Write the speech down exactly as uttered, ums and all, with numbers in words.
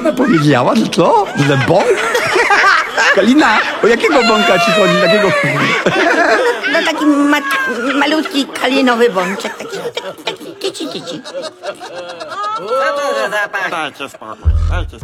ona powiedziała, że co? Że bąk? Kalina, o jakiego bąka ci chodzi? Takiego... No taki ma malutki kalinowy bączek, taki, taki tyci, tyci. Dajcie spokój, dajcie spokój.